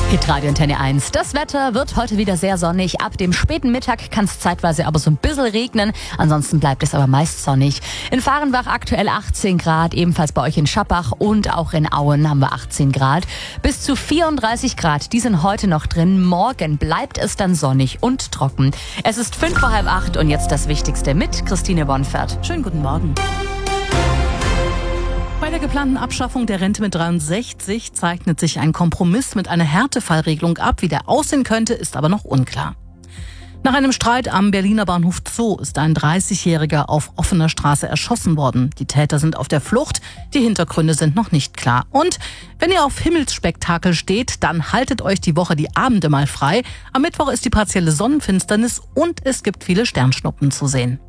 Hitradio Antenne 1. Das Wetter wird heute wieder sehr sonnig. Ab dem späten Mittag kann es zeitweise aber so ein bisschen regnen. Ansonsten bleibt es aber meist sonnig. In Fahrenbach aktuell 18 Grad, ebenfalls bei euch in Schappach und auch in Auen haben wir 18 Grad. Bis zu 34 Grad, die sind heute noch drin. Morgen bleibt es dann sonnig und trocken. Es ist 7:45 und jetzt das Wichtigste mit Christine Bonfert. Schönen guten Morgen. Bei der geplanten Abschaffung der Rente mit 63 zeichnet sich ein Kompromiss mit einer Härtefallregelung ab. Wie der aussehen könnte, ist aber noch unklar. Nach einem Streit am Berliner Bahnhof Zoo ist ein 30-Jähriger auf offener Straße erschossen worden. Die Täter sind auf der Flucht, die Hintergründe sind noch nicht klar. Und wenn ihr auf Himmelsspektakel steht, dann haltet euch die Woche die Abende mal frei. Am Mittwoch ist die partielle Sonnenfinsternis und es gibt viele Sternschnuppen zu sehen.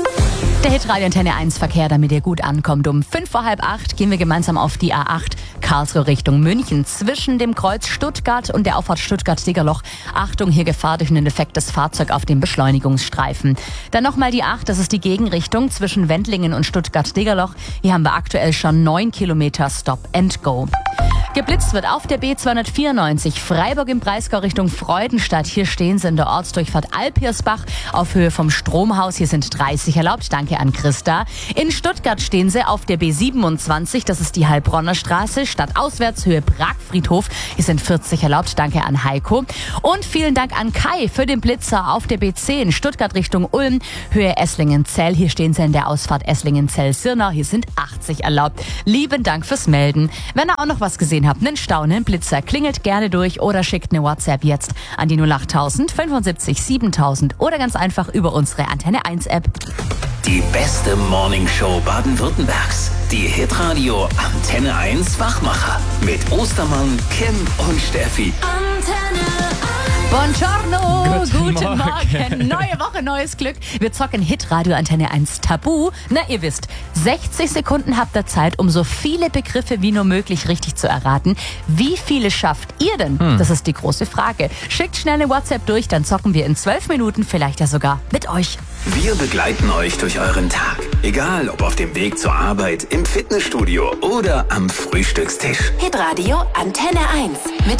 Der Hitradio Antenne 1 Verkehr, damit ihr gut ankommt. Um 7:45 gehen wir gemeinsam auf die A8 Karlsruhe Richtung München. Zwischen dem Kreuz Stuttgart und der Auffahrt Stuttgart-Diggerloch. Achtung, hier Gefahr durch ein defektes Fahrzeug auf dem Beschleunigungsstreifen. Dann nochmal die 8, das ist die Gegenrichtung zwischen Wendlingen und Stuttgart-Diggerloch. Hier haben wir aktuell schon 9 Kilometer Stop and Go. Geblitzt wird auf der B294 Freiburg im Breisgau Richtung Freudenstadt. Hier stehen sie in der Ortsdurchfahrt Alpirsbach auf Höhe vom Stromhaus. Hier sind 30 erlaubt. Danke an Christa. In Stuttgart stehen sie auf der B27. Das ist die Heilbronner Straße. Stadtauswärts Höhe Pragfriedhof. Hier sind 40 erlaubt. Danke an Heiko. Und vielen Dank an Kai für den Blitzer auf der B10 Stuttgart Richtung Ulm. Höhe Esslingen-Zell. Hier stehen sie in der Ausfahrt Esslingen-Zell-Sirnau. Hier sind 80 erlaubt. Lieben Dank fürs Melden. Wenn ihr auch noch was gesehen habt, einen Staunen, einen Blitzer, klingelt gerne durch oder schickt eine WhatsApp jetzt an die 08000 75 7000 oder ganz einfach über unsere Antenne 1 App. Die beste Morningshow Baden-Württembergs. Die Hitradio Antenne 1 Wachmacher. Mit Ostermann, Kim und Steffi. Antenne 1. Buongiorno, guten Morgen. Neue Woche, neues Glück. Wir zocken Hitradio Antenne 1 Tabu. Na, ihr wisst, 60 Sekunden habt ihr Zeit, um so viele Begriffe wie nur möglich richtig zu erraten. Wie viele schafft ihr denn? Das ist die große Frage. Schickt schnell eine WhatsApp durch, dann zocken wir in 12 Minuten vielleicht ja sogar mit euch. Wir begleiten euch durch euren Tag. Egal, ob auf dem Weg zur Arbeit, im Fitnessstudio oder am Frühstückstisch. Hitradio Antenne 1 mit